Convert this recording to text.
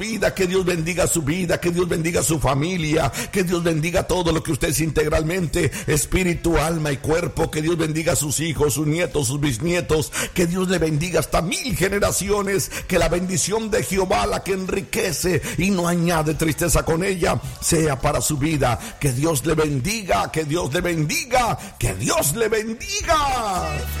vida, que Dios bendiga su vida, que Dios bendiga su familia, que Dios bendiga todo lo que usted es integralmente, espíritu, alma y cuerpo, que Dios bendiga a sus hijos, sus nietos, sus bisnietos, que Dios le bendiga hasta 1000 generaciones, que la bendición de Jehová, la que enriquece y no añade tristeza con ella, sea para su vida. Que Dios le bendiga, que Dios le bendiga, que Dios le bendiga.